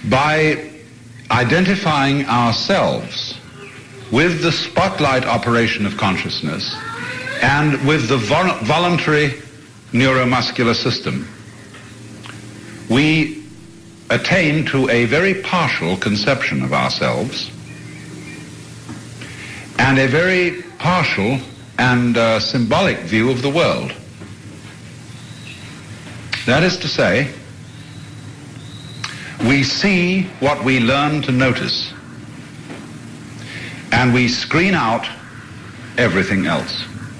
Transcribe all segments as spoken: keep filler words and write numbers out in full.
by identifying ourselves with the spotlight operation of consciousness and with the vol- voluntary neuromuscular system, we attain to a very partial conception of ourselves and a very partial and uh, symbolic view of the world. That is to say, we see what we learn to notice, and we screen out everything else.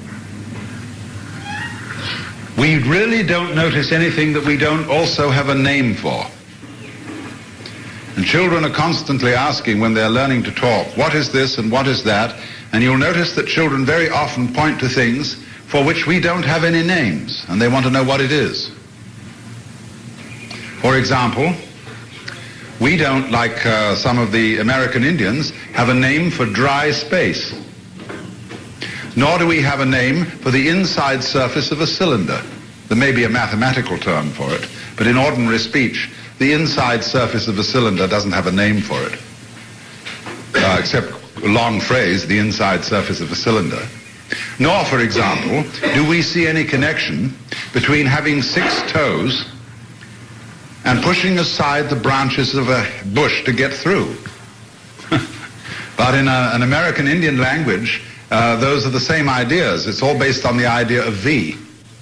We really don't notice anything that we don't also have a name for. And children are constantly asking when they're learning to talk, what is this and what is that? And you'll notice that children very often point to things for which we don't have any names, and they want to know what it is. For example, we don't, like uh, some of the American Indians, have a name for dry space. Nor do we have a name for the inside surface of a cylinder. There may be a mathematical term for it, but in ordinary speech, the inside surface of a cylinder doesn't have a name for it, uh, except a long phrase, the inside surface of a cylinder. Nor, for example, do we see any connection between having six toes and pushing aside the branches of a bush to get through. But in a, an American Indian language, uh, those are the same ideas. It's all based on the idea of V.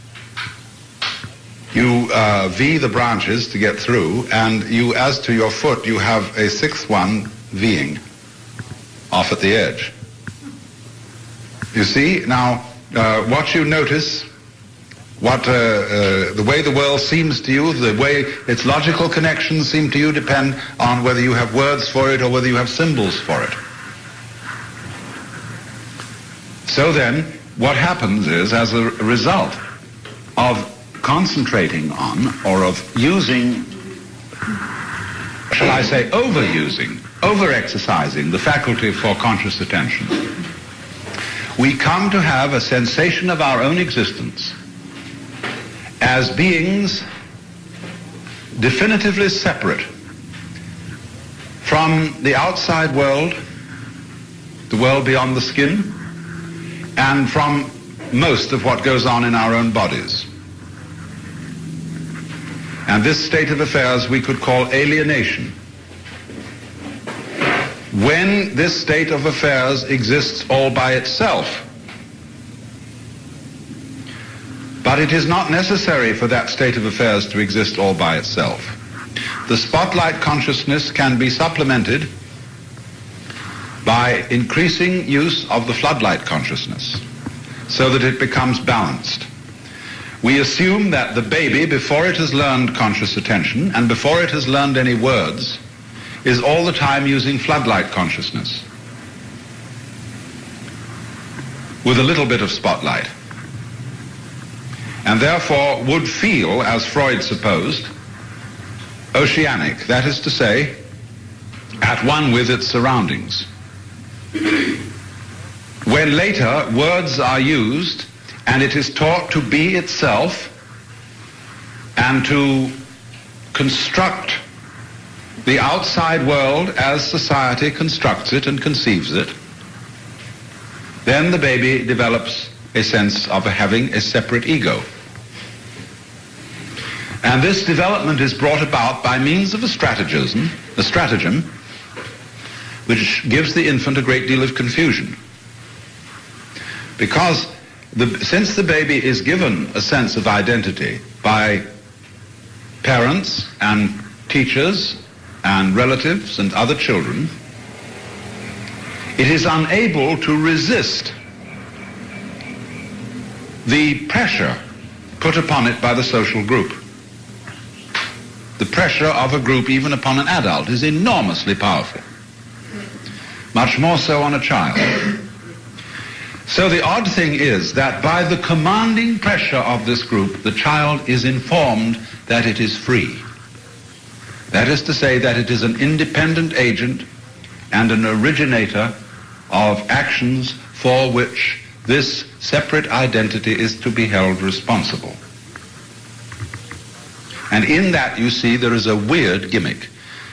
You uh, V the branches to get through, and you, as to your foot, you have a sixth one Ving off at the edge. You see, now, uh, what you notice, what uh, uh, the way the world seems to you, the way its logical connections seem to you depend on whether you have words for it or whether you have symbols for it. So then, what happens is, as a result of concentrating on, or of using, shall I say, overusing, over-exercising the faculty for conscious attention, we come to have a sensation of our own existence as beings definitively separate from the outside world, the world beyond the skin, and from most of what goes on in our own bodies. And this state of affairs we could call alienation. When this state of affairs exists all by itself, but it is not necessary for that state of affairs to exist all by itself. The spotlight consciousness can be supplemented by increasing use of the floodlight consciousness so that it becomes balanced. We assume that the baby, before it has learned conscious attention and before it has learned any words, is all the time using floodlight consciousness with a little bit of spotlight, and therefore would feel, as Freud supposed, oceanic, that is to say, at one with its surroundings. When later words are used and it is taught to be itself and to construct the outside world as society constructs it and conceives it, then the baby develops a sense of having a separate ego. And this development is brought about by means of a stratagem, a stratagem, which gives the infant a great deal of confusion. Because the, since the baby is given a sense of identity by parents and teachers and relatives and other children, it is unable to resist the pressure put upon it by the social group. The pressure of a group, even upon an adult, is enormously powerful. Much more so on a child. So the odd thing is that by the commanding pressure of this group, the child is informed that it is free. That is to say that it is an independent agent and an originator of actions for which this separate identity is to be held responsible. And in that, you see, there is a weird gimmick.